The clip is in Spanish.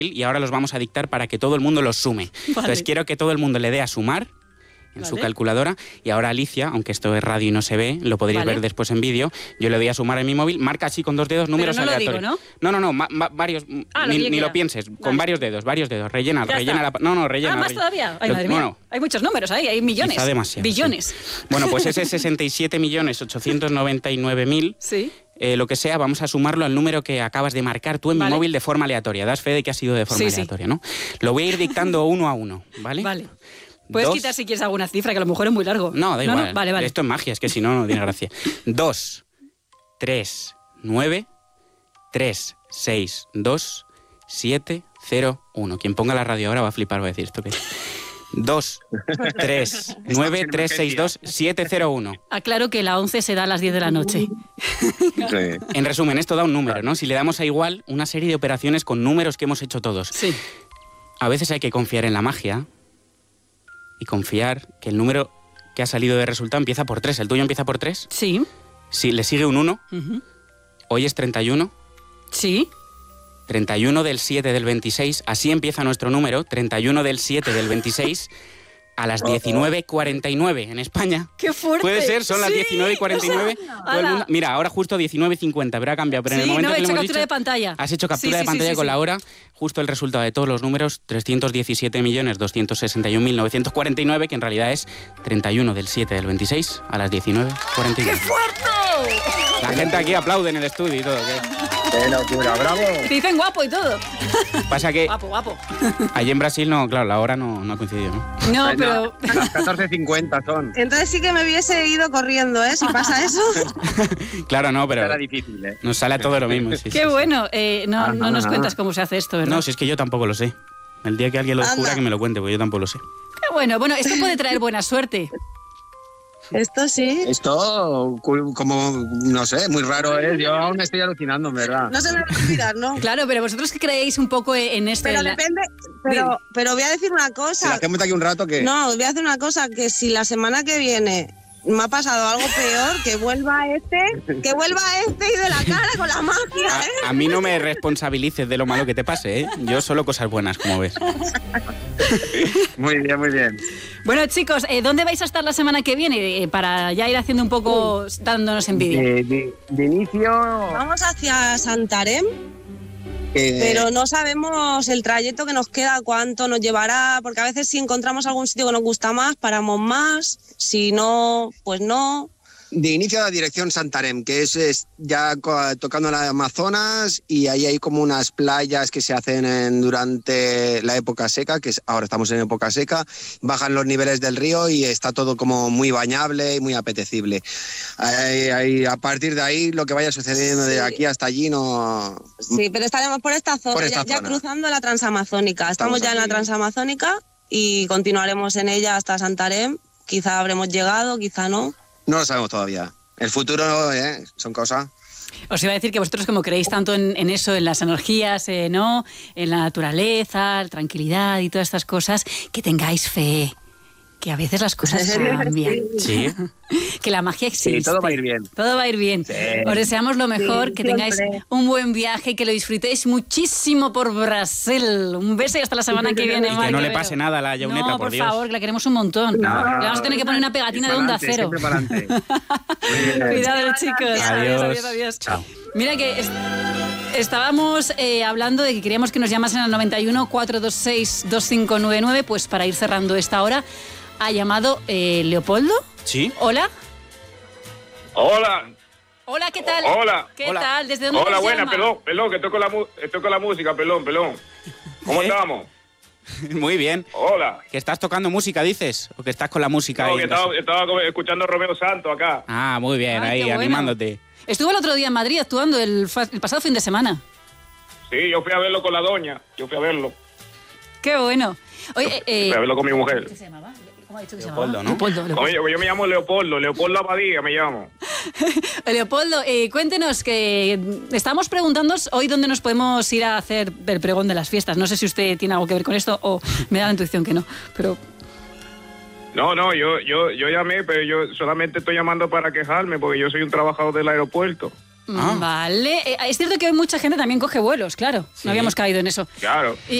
y ahora los vamos a dictar para que todo el mundo los sume. Vale. Entonces quiero que todo el mundo le dé a sumar en su calculadora, y ahora Alicia, aunque esto es radio y no se ve, lo podréis ver después en vídeo, yo le doy a sumar en mi móvil, marca así con 2 dedos números aleatorios. Pero no, varios, ni lo pienses, con varios dedos, rellena la... rellena. más todavía. Ay, madre mía. Hay muchos números ahí, hay millones. Quizá demasiado. Billones. Sí. Bueno, pues ese 67.899.000... Sí. Lo que sea, vamos a sumarlo al número que acabas de marcar tú en mi móvil de forma aleatoria. Das fe de que ha sido de forma aleatoria, ¿no? Lo voy a ir dictando uno a uno, ¿vale? Vale. Puedes quitar si quieres alguna cifra, que a lo mejor es muy largo. No, da igual. No, vale. Esto es magia, es que si no, no tiene gracia. 2, 3, 9, 3, 6, 2, 7, 0, 1. Quien ponga la radio ahora va a flipar, va a decir esto que es. 2, 3, 9, 3, 6, 2, 7, 0, 1. Aclaro que la 11 se da a las 10 de la noche. Sí. En resumen, esto da un número, ¿no? Si le damos a igual, una serie de operaciones con números que hemos hecho todos. Sí. A veces hay que confiar en la magia y confiar que el número que ha salido de resultado empieza por 3. ¿El tuyo empieza por 3? Sí. Sí, le sigue un 1. Hoy es 31. Sí. 31 del 7 del 26. Así empieza nuestro número. 31 del 7 del 26 a las 19:49 en España. ¡Qué fuerte! Puede ser, son las 19:49. Mira, ahora justo 19:50, pero ha cambiado. Pero en el momento he que hecho le hemos captura dicho, de pantalla. has hecho captura de pantalla con la hora. Justo el resultado de todos los números, 317.261.949, que en realidad es 31 del 7 del 26 a las 19:49. ¡Qué fuerte! La gente aquí aplaude en el estudio y todo. ¡Qué locura, bravo! Te dicen guapo y todo. Pasa que Guapo. allí en Brasil, no, claro, la hora no ha coincidido, ¿no? No, pero... Las 14:50 son. Entonces sí que me hubiese ido corriendo, ¿eh? Si pasa eso. Claro, no, pero Era difícil, ¿eh? nos sale todo lo mismo. Sí, Qué bueno. No nos cuentas cómo se hace esto, ¿verdad? No, si es que yo tampoco lo sé. El día que alguien lo descubra, que me lo cuente, porque yo tampoco lo sé. Qué bueno. Bueno, esto puede traer buena suerte. Esto sí. Esto, como, no sé, muy raro es. Yo aún estoy alucinando, en verdad. No se me va a olvidar, ¿no? Claro, pero vosotros que creéis un poco en esto... Pero depende... Pero voy a decir una Si cosa. lo hacemos de aquí un rato, que No, voy a decir una cosa, que si la semana que viene me ha pasado algo peor, que vuelva este y de la cara con la magia, ¿eh? A mí no me responsabilices de lo malo que te pase, ¿eh? Yo solo cosas buenas, como ves. Muy bien, muy bien. Bueno, chicos, ¿dónde vais a estar la semana que viene? Para ya ir haciendo un poco, dándonos envidia. De inicio... Vamos hacia Santarém, pero no sabemos el trayecto que nos queda, cuánto nos llevará, porque a veces si encontramos algún sitio que nos gusta más, paramos más, si no, pues no. De inicio a la dirección Santarém, que es ya tocando el Amazonas, y ahí hay como unas playas que se hacen durante la época seca, ahora estamos en época seca, bajan los niveles del río y está todo como muy bañable y muy apetecible. A partir de ahí, lo que vaya sucediendo de aquí hasta allí no... Sí, pero estaremos por esta zona, ya cruzando la Transamazónica. Estamos ya en la Transamazónica y continuaremos en ella hasta Santarém. Quizá habremos llegado, quizá no. No lo sabemos todavía. El futuro son cosas. Os iba a decir que vosotros, como creéis tanto en eso, en las energías, ¿no? En la naturaleza, la tranquilidad y todas estas cosas, que tengáis fe. Que a veces las cosas cambian. Sí. Que la magia existe. Sí, todo va a ir bien. Todo va a ir bien. Sí. Os deseamos lo mejor, Sí, que tengáis un buen viaje, que lo disfrutéis muchísimo por Brasil. Un beso y hasta la semana que viene. Y que no le pase nada a la Yauneta, no, por Dios. favor, que la queremos un montón. Le vamos a tener que poner una pegatina de Onda Cero. Cuidado, chicos. Adiós. Chao. Mira que estábamos hablando de que queríamos que nos llamasen al 91 426 2599, pues para ir cerrando esta hora. Ha llamado Leopoldo. ¿Sí? Hola. Hola. Hola, ¿qué tal? Hola. ¿Qué Hola. tal? ¿Desde dónde Hola, nos buena, llama? pelón, que toco la música, pelón. ¿Cómo estamos? Muy bien. Hola. ¿Que estás tocando música, dices? ¿O que estás con la música No, ahí? que estaba escuchando a Romeo Santos acá. Ah, muy bien, Ay, ahí, qué bueno. animándote. Estuvo el otro día en Madrid actuando el pasado fin de semana. Sí, yo fui a verlo con la doña. Qué bueno. Oye, Fui a verlo con mi mujer. ¿qué se llamaba? ¿Cómo ha dicho que Leopoldo, se ¿no? llamaba? Leopoldo. Oye, yo me llamo Leopoldo Abadía me llamo. Leopoldo, cuéntenos que estamos preguntándonos hoy dónde nos podemos ir a hacer el pregón de las fiestas. No sé si usted tiene algo que ver con esto o me da la intuición que no, pero... No, yo llamé, pero yo solamente estoy llamando para quejarme porque yo soy un trabajador del aeropuerto. Ah. Vale. Es cierto que hoy mucha gente también coge vuelos, claro. Sí. No habíamos caído en eso. Claro.